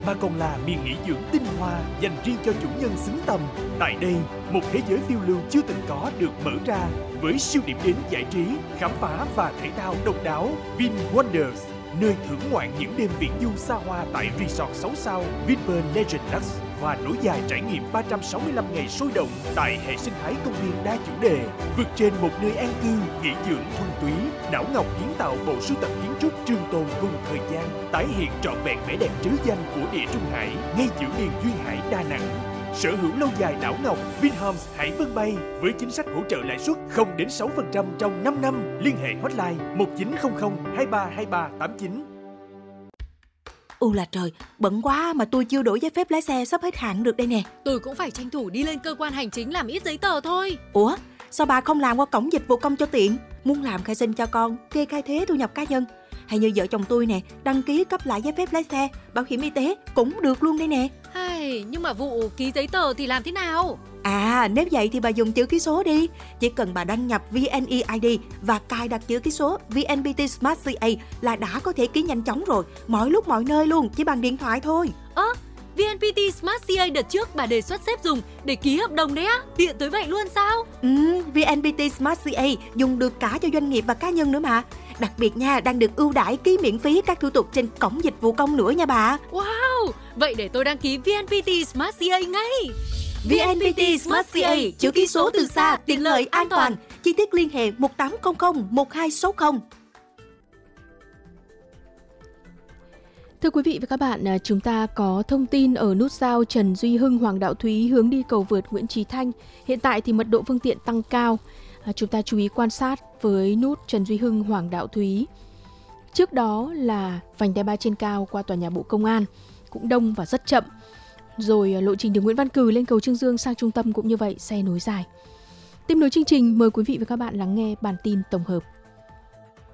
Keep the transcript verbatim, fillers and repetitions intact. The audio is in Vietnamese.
mà còn là miền nghỉ dưỡng tinh hoa dành riêng cho chủ nhân xứng tầm. Tại đây, một thế giới phiêu lưu chưa từng có được mở ra với siêu điểm đến giải trí, khám phá và thể thao độc đáo Vin Wonders, nơi thưởng ngoạn những đêm viễn du xa hoa tại Resort sáu sao Vinpearl Legend Lux và nối dài trải nghiệm ba trăm sáu mươi lăm ngày sôi động tại hệ sinh thái công viên đa chủ đề. Vượt trên một nơi an cư, nghỉ dưỡng thuần túy, đảo Ngọc kiến tạo bộ sưu tập kiến trúc trường tồn cùng thời gian, tái hiện trọn vẹn vẻ đẹp trứ danh của địa Trung Hải ngay giữa miền duyên hải Đà Nẵng. Sở hữu lâu dài đảo Ngọc, Vinhomes Hải Vân Bay với chính sách hỗ trợ lãi suất không đến sáu phần trăm trong năm năm. Liên hệ hotline một chín không không hai ba hai ba tám chín. U là trời, bận quá mà tôi chưa đổi giấy phép lái xe, sắp hết hạn được đây nè. Tôi cũng phải tranh thủ đi lên cơ quan hành chính làm ít giấy tờ thôi. Ủa, sao bà không làm qua cổng dịch vụ công cho tiện? Muốn làm khai sinh cho con, kê khai thuế thu nhập cá nhân, hay như vợ chồng tôi nè, đăng ký cấp lại giấy phép lái xe, bảo hiểm y tế cũng được luôn đây nè. Hay, nhưng mà vụ ký giấy tờ thì làm thế nào? À, nếu vậy thì bà dùng chữ ký số đi. Chỉ cần bà đăng nhập vê en e i đê và cài đặt chữ ký số vê en pê tê Smart xê a là đã có thể ký nhanh chóng rồi, mọi lúc mọi nơi luôn, chỉ bằng điện thoại thôi. Ơ, à, vê en pê tê Smart xê a đợt trước bà đề xuất sếp dùng để ký hợp đồng đấy á, tiện tới vậy luôn sao? Ừ, vê en pê tê Smart xê a dùng được cả cho doanh nghiệp và cá nhân nữa mà. Đặc biệt nha, đang được ưu đãi ký miễn phí các thủ tục trên cổng dịch vụ công nữa nha bà. Wow, vậy để tôi đăng ký vê en pê tê Smart xê a ngay. vê en pê tê Smart xê a, chữ ký số từ xa, tiện lợi, an toàn. Chi tiết liên hệ một tám không không một hai sáu không. Thưa quý vị và các bạn, chúng ta có thông tin ở nút giao Trần Duy Hưng, Hoàng Đạo Thúy hướng đi cầu vượt Nguyễn Chí Thanh. Hiện tại thì mật độ phương tiện tăng cao. Chúng ta chú ý quan sát với nút Trần Duy Hưng, Hoàng Đạo Thúy. Trước đó là vành đai ba trên cao qua tòa nhà Bộ Công an, cũng đông và rất chậm. Rồi lộ trình đường Nguyễn Văn Cừ lên cầu Trương Dương sang trung tâm cũng như vậy, xe nối dài. Tiếp nối chương trình, mời quý vị và các bạn lắng nghe bản tin tổng hợp.